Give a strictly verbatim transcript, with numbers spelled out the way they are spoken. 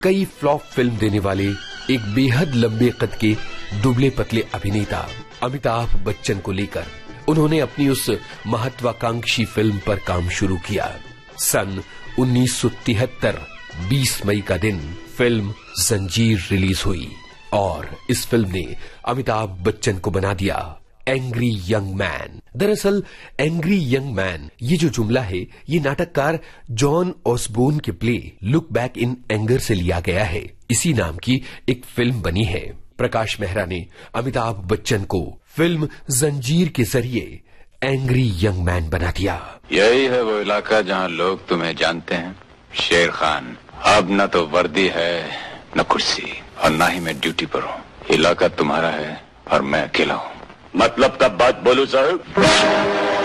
कई flop film देने वाले एक बेहद लंबे कद के दुबले पतले अभिनेता अमिताभ बच्चन को लेकर उन्होंने अपनी उस महत्वाकांक्षी फिल्म पर काम शुरू किया। सन उन्नीस सौ तिहत्तर बीस मई का दिन फिल्म जंजीर रिलीज हुई और इस फिल्म ने अमिताभ बच्चन को बना दिया एंग्री यंग मैन। दरअसल एंग्री यंग मैन ये जो जुमला है ये नाटककार जॉन ऑसबोर्न के play look back in anger से लिया गया है। इसी नाम की एक फिल्म बनी है। प्रकाश मेहरा ने अमिताभ बच्चन को फिल्म जंजीर के जरिए एंग्री यंग मैन बना दिया। यही है वो इलाका जहाँ लोग तुम्हें जानते हैं शेर खान। अब न तो वर्दी है न कुर्सी और न ही मैं ड्यूटी पर हूँ। इलाका तुम्हारा है और मैं अकेला हूँ। मतलब का बात बोलूं साहब?